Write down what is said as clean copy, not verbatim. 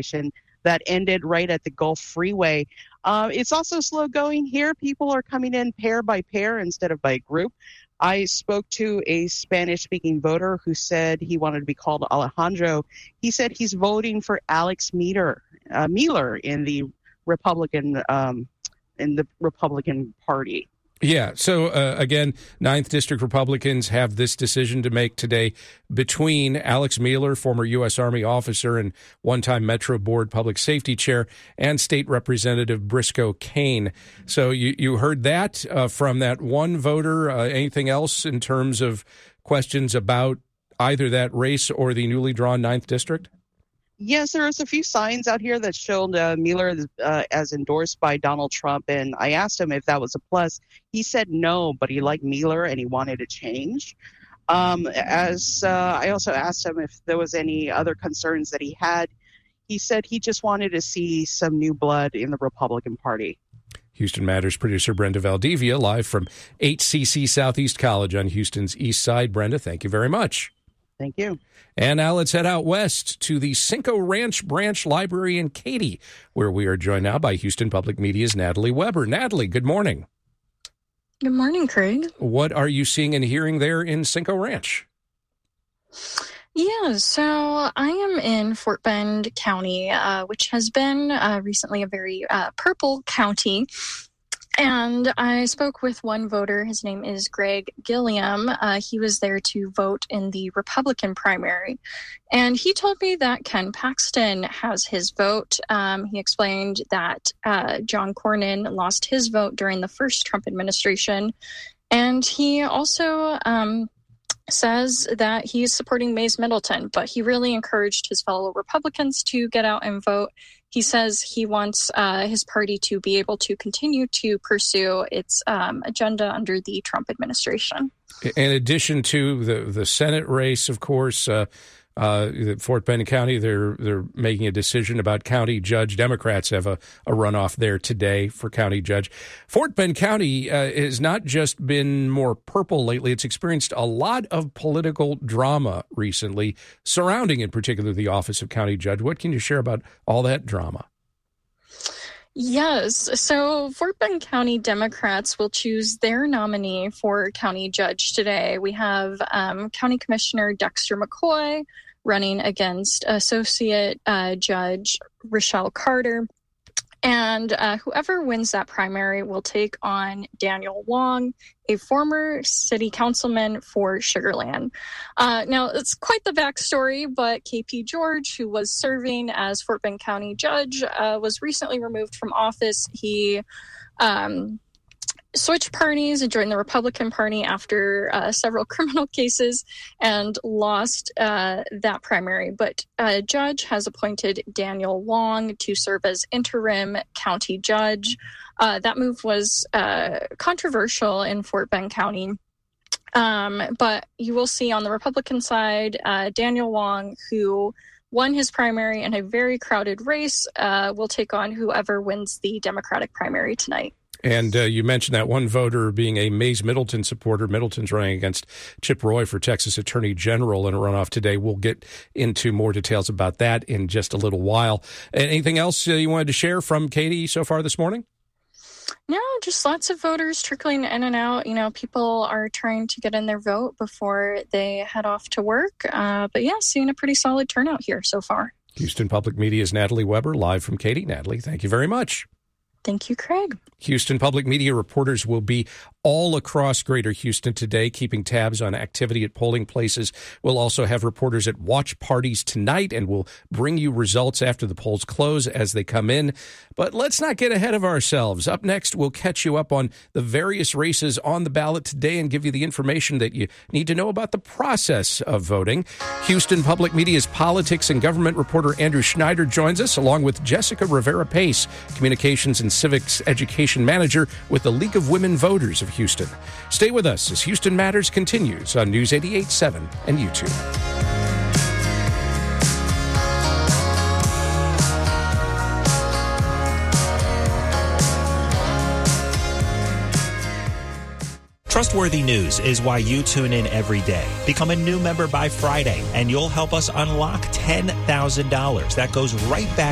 petition that ended right at the Gulf Freeway. It's also slow going here. People are coming in pair by pair instead of by group. I spoke to a Spanish-speaking voter who said he wanted to be called Alejandro. He said he's voting for Alex Miller in the Republican Party. Yeah. So, again, 9th District Republicans have this decision to make today between Alex Miller, former U.S. Army officer and one-time Metro Board Public Safety Chair, and State Representative Briscoe Cain. So you heard that from that one voter. Anything else in terms of questions about either that race or the newly drawn 9th District? Yes, there was a few signs out here that showed Miller as endorsed by Donald Trump, and I asked him if that was a plus. He said no, but he liked Miller and he wanted to change. I also asked him if there was any other concerns that he had. He said he just wanted to see some new blood in the Republican Party. Houston Matters producer Brenda Valdivia, live from HCC Southeast College on Houston's East Side. Brenda, thank you very much. Thank you. And now let's head out west to the Cinco Ranch Branch Library in Katy, where we are joined now by Houston Public Media's Natalie Weber. Natalie, good morning. Good morning, Craig. What are you seeing and hearing there in Cinco Ranch? Yeah, so I am in Fort Bend County, which has been recently a very purple county. And I spoke with one voter. His name is Greg Gilliam. He was there to vote in the Republican primary. And he told me that Ken Paxton has his vote. He explained that John Cornyn lost his vote during the first Trump administration. And he also says that he's supporting Mays Middleton, but he really encouraged his fellow Republicans to get out and vote. He says he wants his party to be able to continue to pursue its agenda under the Trump administration. In addition to the Senate race, of course, Fort Bend County, they're making a decision about county judge. Democrats have a runoff there today for county judge. Fort Bend County has not just been more purple lately. It's experienced a lot of political drama recently surrounding, in particular, the office of county judge. What can you share about all that drama? Yes. So Fort Bend County Democrats will choose their nominee for county judge today. We have County Commissioner Dexter McCoy running against Associate Judge Rochelle Carter. And whoever wins that primary will take on Daniel Wong, a former city councilman for Sugar Land. Now, it's quite the backstory, but KP George, who was serving as Fort Bend County judge, was recently removed from office. He switched parties and joined the Republican Party after several criminal cases and lost that primary. But a judge has appointed Daniel Wong to serve as interim county judge. That move was controversial in Fort Bend County. But you will see on the Republican side, Daniel Wong, who won his primary in a very crowded race, will take on whoever wins the Democratic primary tonight. And you mentioned that one voter being a Mays Middleton supporter. Middleton's running against Chip Roy for Texas Attorney General in a runoff today. We'll get into more details about that in just a little while. Anything else you wanted to share from Katy so far this morning? No, just lots of voters trickling in and out. You know, people are trying to get in their vote before they head off to work. But yeah, seeing a pretty solid turnout here so far. Houston Public Media's Natalie Weber, live from Katy. Natalie, thank you very much. Thank you, Craig. Houston Public Media reporters will be all across Greater Houston today, keeping tabs on activity at polling places. We'll also have reporters at watch parties tonight, and we'll bring you results after the polls close as they come in. But let's not get ahead of ourselves. Up next, we'll catch you up on the various races on the ballot today and give you the information that you need to know about the process of voting. Houston Public Media's politics and government reporter Andrew Schneider joins us, along with Jessica Rivera-Pace, communications and civics education manager with the League of Women Voters of Houston. Stay with us as Houston Matters continues on News 88.7 and YouTube. Trustworthy News is why you tune in every day. Become a new member by Friday, and you'll help us unlock $10,000. That goes right back